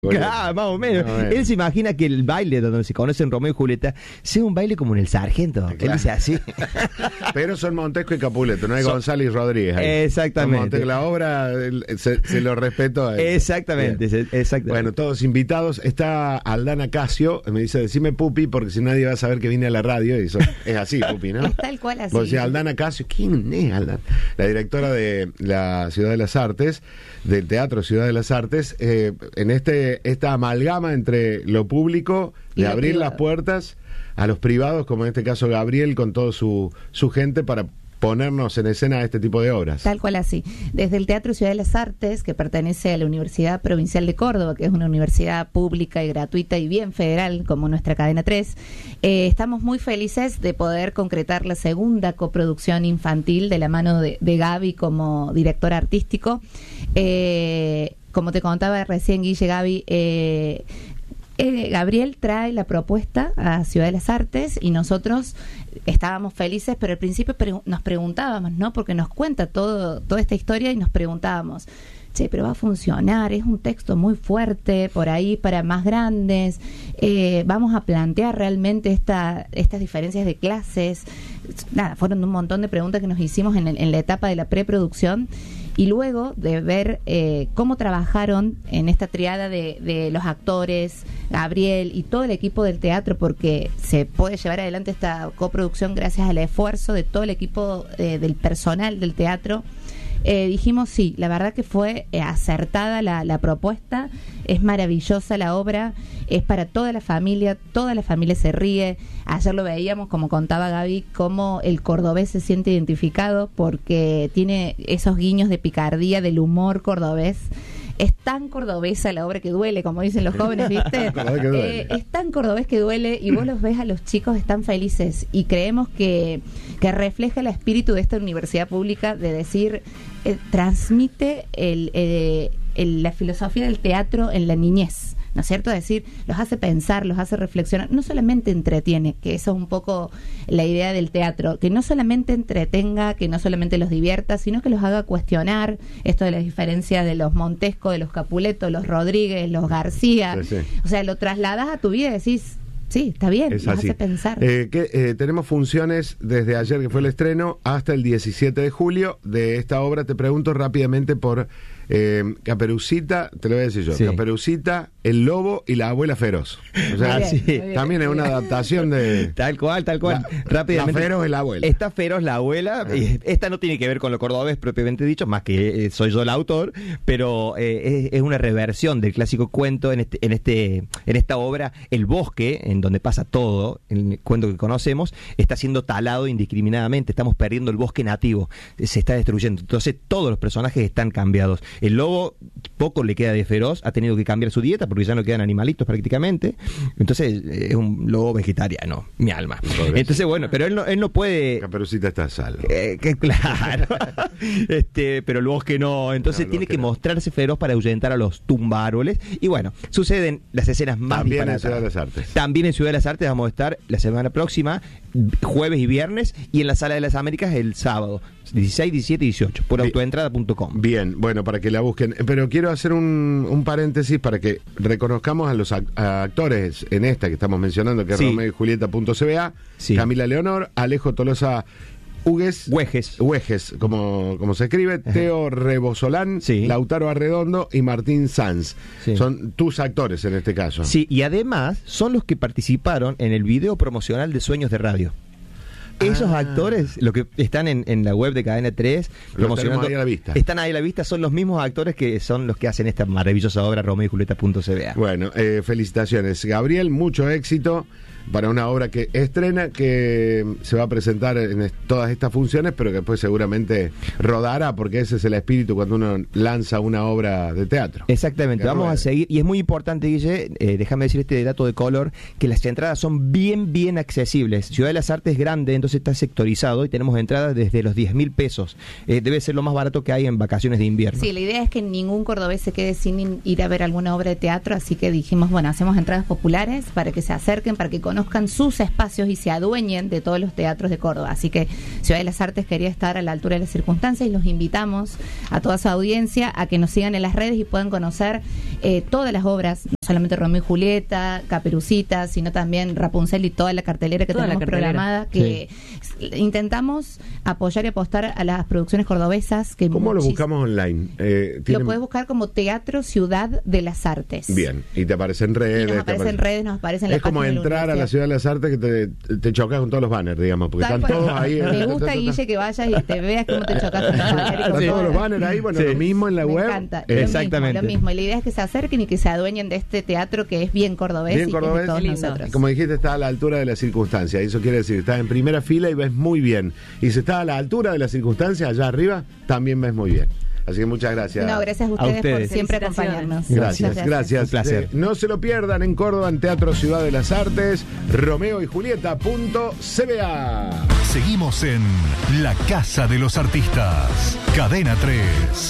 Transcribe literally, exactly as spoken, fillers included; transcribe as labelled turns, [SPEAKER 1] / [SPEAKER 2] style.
[SPEAKER 1] Claro, más o menos.
[SPEAKER 2] No,
[SPEAKER 1] Él se imagina que el baile donde se conocen Romeo y Julieta sea un baile como en El Sargento.
[SPEAKER 2] Claro.
[SPEAKER 1] Él dice así.
[SPEAKER 2] Pero son Montesco y Capuleto, no hay
[SPEAKER 1] Son-
[SPEAKER 2] González y Rodríguez ahí.
[SPEAKER 1] Exactamente.
[SPEAKER 2] Son Montesco, la obra el- se, se lo respeto a él.
[SPEAKER 1] Exactamente,
[SPEAKER 2] Bien.
[SPEAKER 1] se- exactamente.
[SPEAKER 2] Bueno, todos invitados. Está Aldana Casio, me dice, decime Pupi, porque si nadie va a saber que vine a la radio. Y eso es así, Pupi, ¿no?
[SPEAKER 3] Es tal cual así.
[SPEAKER 2] Vos decís, Aldana Casio, ¿quién es Aldana? La directora de la Ciudad de las Artes, del Teatro Ciudad de las Artes, eh, en este esta amalgama entre lo público,
[SPEAKER 3] Y
[SPEAKER 2] de
[SPEAKER 3] lo
[SPEAKER 2] abrir
[SPEAKER 3] privado.
[SPEAKER 2] las puertas a los privados, como en este caso Gabriel, con toda su, su gente, para ponernos en escena este tipo de obras.
[SPEAKER 3] Tal cual así. Desde el Teatro Ciudad de las Artes, que pertenece a la Universidad Provincial de Córdoba, que es una universidad pública y gratuita y bien federal, como nuestra cadena tres, eh, estamos muy felices de poder concretar la segunda coproducción infantil de la mano de, de Gaby como director artístico. Eh, como te contaba recién, Guille, Gaby, eh, Eh, Gabriel trae la propuesta a Ciudad de las Artes y nosotros estábamos felices, pero al principio pre- nos preguntábamos, ¿no? Porque nos cuenta todo toda esta historia y nos preguntábamos, che, pero va a funcionar, es un texto muy fuerte, por ahí para más grandes, eh, vamos a plantear realmente esta, estas diferencias de clases. Nada, fueron un montón de preguntas que nos hicimos en, el- en la etapa de la preproducción. Y luego de ver eh, cómo trabajaron en esta triada de, de los actores, Gabriel y todo el equipo del teatro, porque se puede llevar adelante esta coproducción gracias al esfuerzo de todo el equipo eh, del personal del teatro, eh, dijimos sí, la verdad que fue eh, acertada la, la propuesta, es maravillosa la obra, es para toda la familia, toda la familia se ríe. Ayer lo veíamos, como contaba Gaby, cómo el cordobés se siente identificado porque tiene esos guiños de picardía, del humor cordobés. Es tan cordobesa la obra que duele, como dicen los jóvenes, ¿viste?
[SPEAKER 2] Cordobés que duele.
[SPEAKER 3] Eh, es tan cordobés que duele y vos los ves a los chicos, están felices y creemos que, que refleja el espíritu de esta universidad pública de decir, eh, transmite el, eh, el- la filosofía del teatro en la niñez, ¿no es cierto? Es decir, los hace pensar, los hace reflexionar, no solamente entretiene, que eso es un poco la idea del teatro, que no solamente entretenga, que no solamente los divierta, sino que los haga cuestionar esto de la diferencia de los Montesco, de los Capuleto, los Rodríguez, los García.
[SPEAKER 2] Sí, sí.
[SPEAKER 3] O sea, lo trasladas a tu vida y decís, sí, está bien,
[SPEAKER 2] Es
[SPEAKER 3] los
[SPEAKER 2] así.
[SPEAKER 3] hace pensar.
[SPEAKER 2] Eh, que, eh, tenemos funciones desde ayer, que fue el estreno, hasta el diecisiete de julio de esta obra. Te pregunto rápidamente por eh, Caperucita, te lo voy a decir yo,
[SPEAKER 1] Sí.
[SPEAKER 2] Caperucita, el lobo y la abuela feroz. O sea,
[SPEAKER 3] Muy bien,
[SPEAKER 1] sí.
[SPEAKER 3] muy bien.
[SPEAKER 2] también es una adaptación de...
[SPEAKER 1] Tal cual, tal cual.
[SPEAKER 2] La-
[SPEAKER 1] Rápidamente.
[SPEAKER 2] la feroz es la abuela.
[SPEAKER 1] Está feroz la abuela.
[SPEAKER 2] Ah.
[SPEAKER 1] y Esta no tiene que ver con lo cordobés propiamente dicho, más que eh, soy yo el autor, pero eh, es, es una reversión del clásico cuento en este, en este, en esta obra. El bosque, en donde pasa todo, el cuento que conocemos, está siendo talado indiscriminadamente. Estamos perdiendo el bosque nativo. eh, Se está destruyendo. Entonces todos los personajes están cambiados. El lobo poco le queda de feroz, ha tenido que cambiar su dieta porque ya no quedan animalitos prácticamente. Entonces eh, es un lobo vegetariano, mi alma.
[SPEAKER 2] Pobrecito.
[SPEAKER 1] Entonces, bueno, pero él no, él no puede.
[SPEAKER 2] Caperucita está a salvo.
[SPEAKER 1] Eh, que claro. este, pero el bosque no. Entonces
[SPEAKER 2] No, el
[SPEAKER 1] tiene
[SPEAKER 2] bosque
[SPEAKER 1] que
[SPEAKER 2] no.
[SPEAKER 1] mostrarse feroz para ahuyentar a los tumbaárboles. Y bueno, suceden las escenas más
[SPEAKER 2] También en
[SPEAKER 1] disparatadas.
[SPEAKER 2] Ciudad de las Artes.
[SPEAKER 1] También en Ciudad de las Artes vamos a estar la semana próxima, jueves y viernes, y en la Sala de las Américas el sábado, dieciséis, diecisiete y dieciocho, por
[SPEAKER 2] Bien.
[SPEAKER 1] autoentrada punto com.
[SPEAKER 2] Bien, bueno, para que la busquen. Pero quiero hacer un, un paréntesis para que reconozcamos a los ac- a actores en esta que estamos mencionando, que es
[SPEAKER 1] Sí.
[SPEAKER 2] Romeo y Julieta punto c b a,
[SPEAKER 1] Sí.
[SPEAKER 2] Camila Leonor, Alejo Tolosa Hugues,
[SPEAKER 1] Huejes.
[SPEAKER 2] Huejes, como, como se escribe, Teo Rebosolán,
[SPEAKER 1] Sí.
[SPEAKER 2] Lautaro Arredondo y Martín Sanz.
[SPEAKER 1] Sí.
[SPEAKER 2] Son tus actores en este caso.
[SPEAKER 1] Sí, y además son los que participaron en el video promocional de Sueños de Radio. Esos
[SPEAKER 2] Ah.
[SPEAKER 1] actores, los que están en, en la web de Cadena tres, promocionando,
[SPEAKER 2] tenemos ahí a la vista.
[SPEAKER 1] están ahí a la vista, son los mismos actores que son los que hacen esta maravillosa obra Romeo y Julieta punto c b a.
[SPEAKER 2] Bueno, eh, felicitaciones. Gabriel, mucho éxito para una obra que estrena, que se va a presentar en es- todas estas funciones, pero que después seguramente rodará, porque ese es el espíritu cuando uno lanza una obra de teatro.
[SPEAKER 1] Exactamente,
[SPEAKER 2] Que
[SPEAKER 1] vamos
[SPEAKER 2] ruede.
[SPEAKER 1] a seguir, y es muy importante, Guille, eh, déjame decir este dato de color, que las entradas son bien, bien accesibles. Ciudad de las Artes es grande, entonces está sectorizado y tenemos entradas desde los diez mil pesos. Eh, debe ser lo más barato que hay en vacaciones de invierno.
[SPEAKER 3] Sí, la idea es que ningún cordobés se quede sin in- ir a ver alguna obra de teatro, así que dijimos, bueno, hacemos entradas populares para que se acerquen, para que conozcan conozcan sus espacios y se adueñen de todos los teatros de Córdoba. Así que Ciudad de las Artes quería estar a la altura de las circunstancias y los invitamos a toda su audiencia a que nos sigan en las redes y puedan conocer eh, todas las obras, no solamente Romeo y Julieta, Caperucita, sino también Rapunzel y toda la cartelera que
[SPEAKER 4] Toda
[SPEAKER 3] tenemos
[SPEAKER 4] cartelera.
[SPEAKER 3] programada, que sí. intentamos apoyar y apostar a las producciones cordobesas. Que
[SPEAKER 2] ¿Cómo lo
[SPEAKER 3] muchis-
[SPEAKER 2] buscamos online? Eh,
[SPEAKER 3] Lo
[SPEAKER 2] ¿tienen-
[SPEAKER 3] puedes buscar como Teatro Ciudad de las Artes.
[SPEAKER 2] Bien, y te aparecen redes.
[SPEAKER 3] Y nos
[SPEAKER 2] te
[SPEAKER 3] aparece en
[SPEAKER 2] aparece-
[SPEAKER 3] redes, nos aparece en la
[SPEAKER 2] Es como
[SPEAKER 3] página de la
[SPEAKER 2] entrar a la
[SPEAKER 3] universidad.
[SPEAKER 2] Ciudad de las Artes que te, te chocas con todos los banners, digamos, porque
[SPEAKER 3] Tal
[SPEAKER 2] están
[SPEAKER 3] cual.
[SPEAKER 2] todos ahí.
[SPEAKER 3] Me
[SPEAKER 2] eh,
[SPEAKER 3] gusta,
[SPEAKER 2] ta, ta, ta,
[SPEAKER 3] Guille, que vayas y te veas cómo te chocas con los banners y con
[SPEAKER 2] Están
[SPEAKER 3] todo.
[SPEAKER 2] todos los banners ahí, bueno,
[SPEAKER 1] Sí.
[SPEAKER 2] lo mismo en la
[SPEAKER 3] Me
[SPEAKER 2] web.
[SPEAKER 3] encanta.
[SPEAKER 2] Eh,
[SPEAKER 3] Lo
[SPEAKER 1] Exactamente.
[SPEAKER 3] Mismo, lo mismo. Y la idea es que se acerquen y que se adueñen de este teatro que es bien cordobés
[SPEAKER 2] Bien
[SPEAKER 3] y que es de
[SPEAKER 2] cordobés.
[SPEAKER 3] todos
[SPEAKER 4] Qué lindo.
[SPEAKER 3] nosotros.
[SPEAKER 2] Como dijiste, está a la altura de las circunstancias. Eso quiere decir, estás en primera fila y ves muy bien. Y si estás a la altura de las circunstancias, allá arriba, también ves muy bien. Así que muchas gracias.
[SPEAKER 3] No, gracias a ustedes, por
[SPEAKER 1] ustedes.
[SPEAKER 3] siempre
[SPEAKER 4] Felicitaciones.
[SPEAKER 3] acompañarnos.
[SPEAKER 2] Gracias,
[SPEAKER 3] Muchas
[SPEAKER 2] gracias.
[SPEAKER 1] Un placer.
[SPEAKER 2] Eh, no se lo pierdan en Córdoba, en Teatro Ciudad de las Artes, Romeo y Julieta punto c b a.
[SPEAKER 5] Seguimos en La Casa de los Artistas. Cadena tres.